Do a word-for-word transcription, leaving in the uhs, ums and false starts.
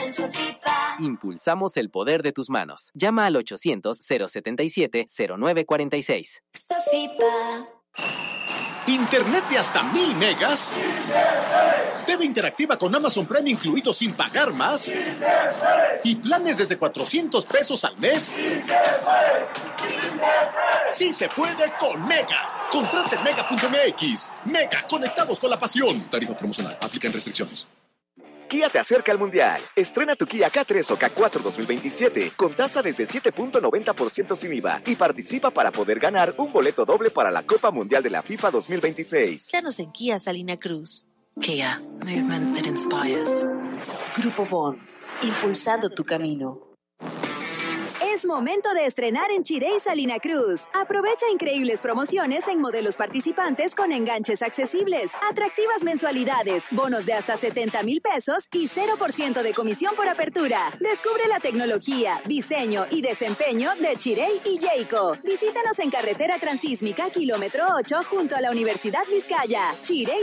en Sofipa. Impulsamos el poder de tus manos. Llama al ochocientos, cero setenta y siete, cero nueve cuarenta y seis. Sofipa. ¿Internet de hasta mil megas? ¿T V interactiva con Amazon Prime incluido sin pagar más? ¿Y planes desde cuatrocientos pesos al mes? ¡Sí se puede con Mega! Contrate Mega punto M X. Mega, conectados con la pasión. Tarifa promocional. Aplican restricciones. Kia te acerca al Mundial. Estrena tu Kia K tres o K cuatro dos mil veintisiete con tasa desde siete punto noventa por ciento sin I V A y participa para poder ganar un boleto doble para la Copa Mundial de la FIFA dos mil veintiséis. Danos en Kia Salina Cruz. Kia, movement that inspires. Grupo Bon, impulsando tu camino. Es momento de estrenar en Chirey Salina Cruz. Aprovecha increíbles promociones en modelos participantes con enganches accesibles, atractivas mensualidades, bonos de hasta setenta mil pesos y cero por ciento de comisión por apertura. Descubre la tecnología, diseño y desempeño de Chirey y Jayco. Visítanos en carretera transísmica kilómetro ocho junto a la Universidad Vizcaya. Chirey